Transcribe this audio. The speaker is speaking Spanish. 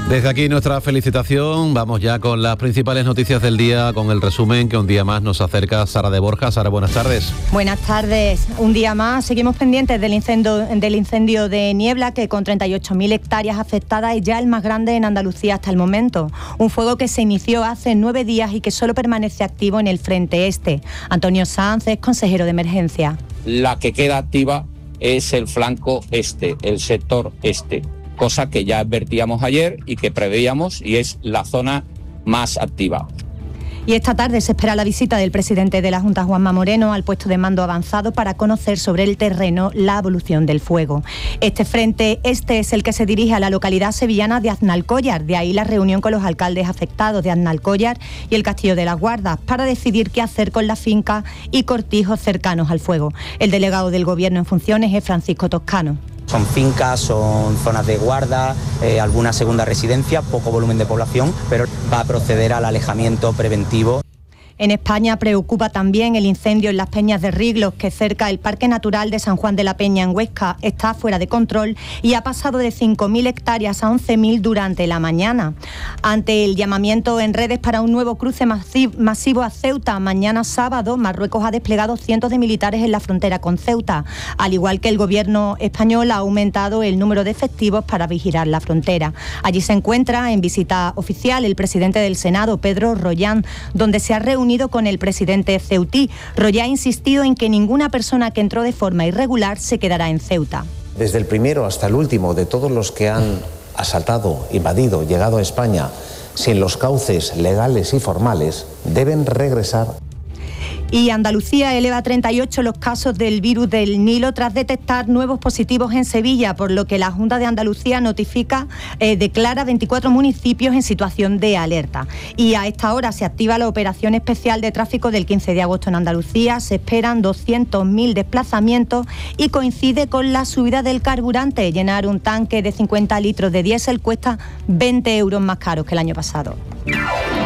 Desde aquí nuestra felicitación. Vamos ya con las principales noticias del día, con el resumen que un día más nos acerca Sara de Borja. Sara, buenas tardes. Buenas tardes. Un día más seguimos pendientes del incendio de Niebla, que con 38.000 hectáreas afectadas es ya el más grande en Andalucía hasta el momento. Un fuego que se inició hace 9 días y que solo permanece activo en el frente este. Antonio Sanz es consejero de emergencia. La que queda activa es el flanco este, el sector este, cosa que ya advertíamos ayer y que preveíamos, y es la zona más activa. Y esta tarde se espera la visita del presidente de la Junta, Juanma Moreno, al puesto de mando avanzado para conocer sobre el terreno la evolución del fuego. Este frente este es el que se dirige a la localidad sevillana de Aznalcóllar, de ahí la reunión con los alcaldes afectados de Aznalcóllar y el Castillo de las Guardas para decidir qué hacer con las fincas y cortijos cercanos al fuego. El delegado del Gobierno en funciones es Francisco Toscano. Son fincas, son zonas de guarda, alguna segunda residencia, poco volumen de población, pero va a proceder al alejamiento preventivo. En España preocupa también el incendio en las Peñas de Riglos, que cerca del Parque Natural de San Juan de la Peña en Huesca está fuera de control y ha pasado de 5.000 hectáreas a 11.000 durante la mañana. Ante el llamamiento en redes para un nuevo cruce masivo a Ceuta, mañana sábado, Marruecos ha desplegado cientos de militares en la frontera con Ceuta, al igual que el gobierno español ha aumentado el número de efectivos para vigilar la frontera. Allí se encuentra en visita oficial el presidente del Senado, Pedro Rollán, donde se ha reunido con el presidente ceutí. Rollán ha insistido en que ninguna persona que entró de forma irregular se quedará en Ceuta. Desde el primero hasta el último de todos los que han asaltado, invadido, llegado a España sin los cauces legales y formales, deben regresar. Y Andalucía eleva a 38 los casos del virus del Nilo tras detectar nuevos positivos en Sevilla, por lo que la Junta de Andalucía declara 24 municipios en situación de alerta. Y a esta hora se activa la operación especial de tráfico del 15 de agosto en Andalucía. Se esperan 200.000 desplazamientos y coincide con la subida del carburante. Llenar un tanque de 50 litros de diésel cuesta 20 euros más caro que el año pasado.